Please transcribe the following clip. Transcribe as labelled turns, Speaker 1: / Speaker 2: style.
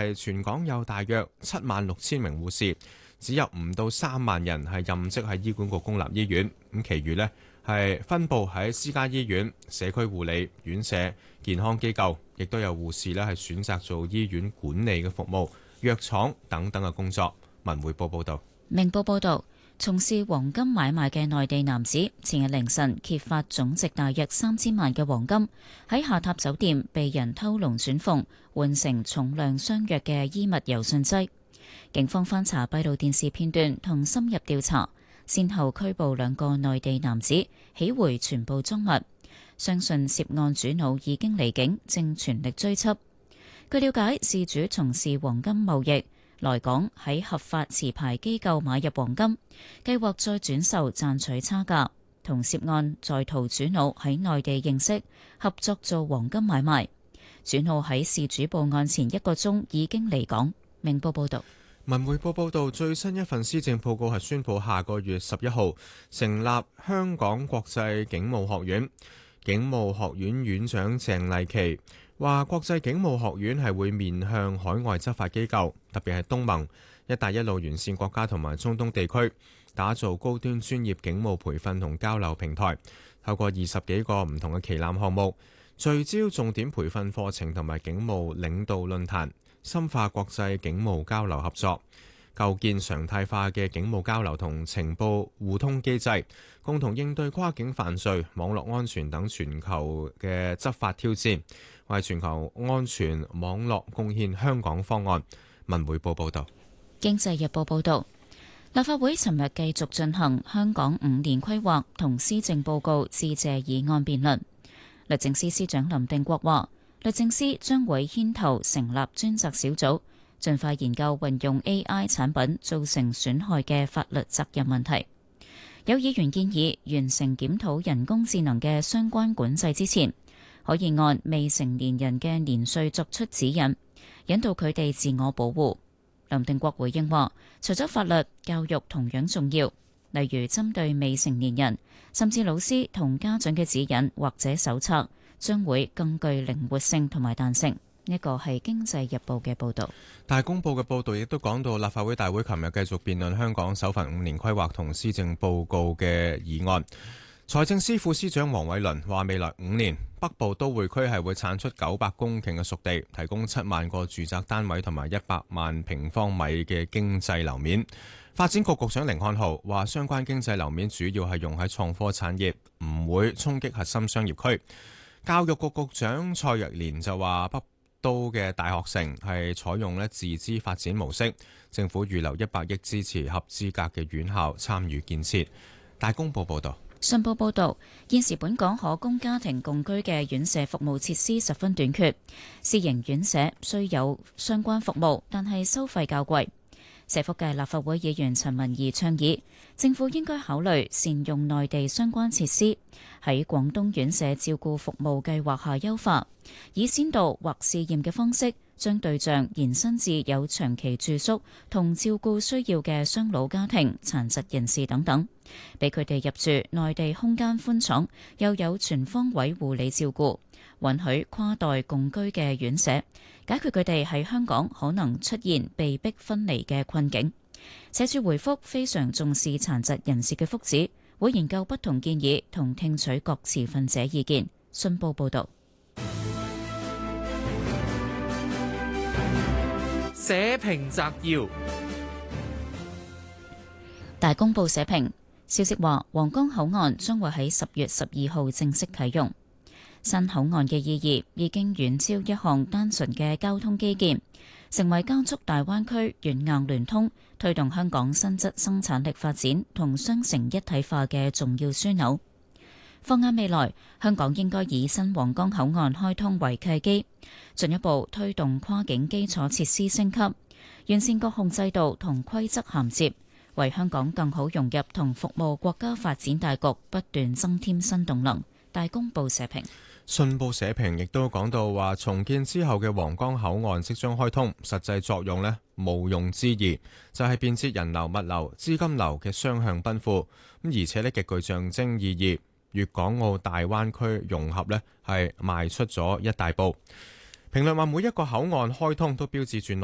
Speaker 1: 係全港有大約76000名護士，只有唔到3萬人係任職喺醫管局公立醫院，咁其餘呢係分佈喺私家醫院、社區護理院舍、健康機構，亦都有護士呢係選擇做醫院管理嘅服務、藥廠等等嘅工作。文匯報報道。
Speaker 2: 明報報道，從事黃金買賣嘅內地男子前日凌晨揭發總值大約3000萬嘅黃金喺下榻酒店被人偷龍轉鳳，換成重量相若嘅衣物柔順劑。警方翻查閉路電視片段同深入調查，先後拘捕2個內地男子，起回全部贓物。相信涉案主腦已經離境，正全力追緝。據了解，事主從事黃金貿易，來港喺合法持牌機構買入黃金，計劃再轉售賺取差價，同涉案在逃主腦喺內地認識，合作做黃金買賣。主腦喺事主報案前1個鐘已經離港。明報報道。
Speaker 1: 文匯報報道，最新一份施政報告係宣布下個月11號成立香港國際警務學院。警務學院院長鄭麗琪話，國際警務學院係會面向海外執法機構，特別係東盟、一帶一路沿線國家同埋中東地區，打造高端專業警務培訓同交流平台，透過20幾個唔同嘅旗艦項目，聚焦重點培訓課程同埋警務領導論壇，深化國際警務交流合作，構建常態化嘅警務交流同情報互通機制，共同應對跨境犯罪、網絡安全等全球嘅執法挑戰，為全球安全網絡貢獻香港方案。文匯報報道。
Speaker 2: 經濟日報報道，立法會尋日繼續進行香港5年規劃同施政報告致謝議案辯論。律政司司長林定國話，律政司將會牽頭成立專責小組，盡快研究運用 AI 產品造成損害嘅法律責任問題。有議員建議完成檢討人工智能嘅相關管制之前，可以按未成年人嘅年歲作出指引，引導佢哋自我保護。林定國回應話，除咗法律，教育同樣重要，例如針對未成年人，甚至老師同家長嘅指引或者手冊，將會更具靈活性同埋彈性。呢個係《經濟日報》嘅報導。
Speaker 1: 大公報嘅報導亦都講到，立法會大會琴日繼續辯論香港首份5年規劃同施政報告嘅議案。財政司副司長黃偉綸話，未來5年北部都會區係會產出900公頃嘅熟地，提供7萬個住宅單位同埋100萬平方米嘅經濟樓面。發展局局長甯漢豪話，相關經濟樓面主要係用喺創科產業，唔會衝擊核心商業區。教育局局長蔡若蓮就話，北都嘅大學城係採用自資發展模式，政府預留100億支持合資格嘅院校參與建設。大公報報道。
Speaker 2: 信報報導，現時本港可供家庭共居嘅院舍服務設施十分短缺，私營院舍雖有相關服務，但係收費較貴。社福界立法會議員陳文儀倡議，政府應該考慮善用內地相關設施，喺廣東院舍照顧服務計劃下優化，以先導或試驗嘅方式，將對象延伸至有長期住宿同照顧需要嘅雙老家庭、殘疾人士等等，俾佢哋入住內地空間寬敞又有全方位護理照顧，允許跨代共居嘅院舍，解決佢哋喺香港可能出現被逼分離嘅困境。社署回覆非常重視殘疾人士嘅福祉，會研究不同建議同聽取各持份者意見。信報報導。
Speaker 3: 社評摘要。
Speaker 2: 大公報社評，消息話皇崗口岸將會喺10月12號正式啟用。新口岸嘅意義已經遠超一項單純嘅交通基建，成為加速大灣區軟硬聯通、推動香港新質生產力發展同雙城一體化嘅重要樞紐。放眼未來，香港應該以新皇崗口岸開通為契機，進一步推動跨境基礎設施升級，完善各項制度同規則銜接，為香港更好融入同服務國家發展大局不斷增添新動能。大公報社評。
Speaker 1: 信報社評亦都講到話，重建之後嘅皇崗口岸即將開通，實際作用呢，毋庸置疑，就係便捷人流、物流、資金流嘅雙向奔赴，而且呢極具象徵意義。粵港澳大灣區融合呢係邁出咗一大步。評論話，每一個口岸開通都標誌住